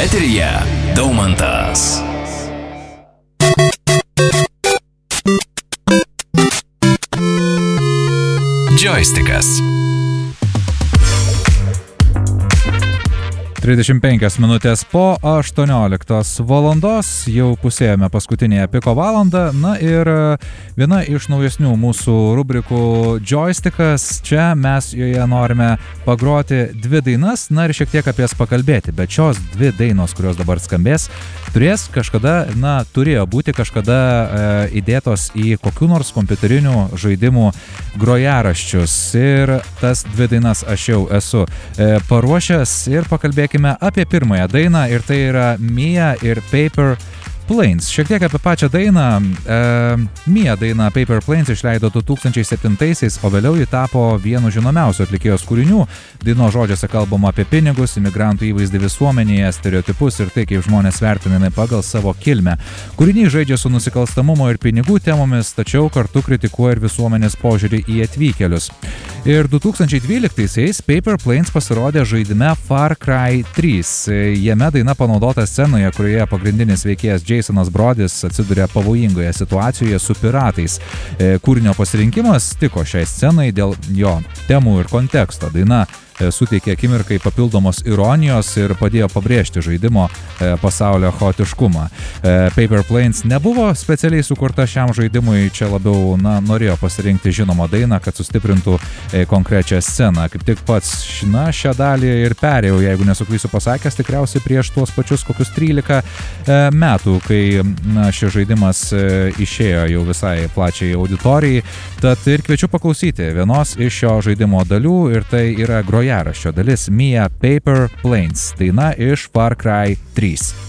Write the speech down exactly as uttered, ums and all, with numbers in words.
Eteryje Daumantas. Joystikas. trisdešimt penkios minutės po aštuonioliktos valandos, jau pusėjome paskutinėje piko valandą, na ir viena iš naujesnių mūsų rubrikų Joystikas, čia mes joje norime pagroti dvi dainas, na ir šiek tiek apie jas pakalbėti, bet šios dvi dainos, kurios dabar skambės, turės kažkada, na, turėjo būti kažkada e, įdėtos į kokių nors kompiuterinių žaidimų grojaraščius ir tas dvi dainas aš jau esu e, paruošęs ir pakalbėkime apie pirmąją dainą ir tai yra Mia ir Paper Planes. Šiek tiek apie pačią dainą. E, Mia dainą Paper Planes išleido du tūkstančiai septintaisiais, o vėliau ji tapo vienu žinomiausių atlikėjos kūrinių. Daino žodžiuose kalbama apie pinigus, imigrantų įvaizdį visuomenėje, stereotipus ir tai, kaip žmonės vertinami pagal savo kilmę. Kūriniai žaidžia su nusikalstamumo ir pinigų temomis, tačiau kartu kritikuoja ir visuomenės požiūrį į atvykėlius. Ir du tūkstančiai dvyliktaisiais Paper Planes pasirodė žaidime Far Cry trys. Jame daina panaudota scenoje, kurioje pagrindinis veikėjas Jasonas Brodis atsiduria pavojingoje situacijoje su piratais. Kūrinio pasirinkimas tiko šiai scenai dėl jo temų ir konteksto. Daina suteikė akimirkai papildomos ironijos ir padėjo pabrėžti žaidimo pasaulio chaotiškumą. Paper Planes nebuvo specialiai sukurta šiam žaidimui, čia labiau, na, norėjo pasirinkti žinomą dainą, kad sustiprintų konkrečią sceną. Kaip tik pats, na, šią dalį ir perėjau, jeigu nesuklysiu pasakęs, tikriausiai prieš tuos pačius kokius trylika metų, kai, na, šis žaidimas išėjo jau visai plačiai auditorijai. Tad ir kviečiu paklausyti vienos iš šio žaidimo dalių ir tai yra grojaraščio dalis Mia Paper Planes, daina iš Far Cry trys.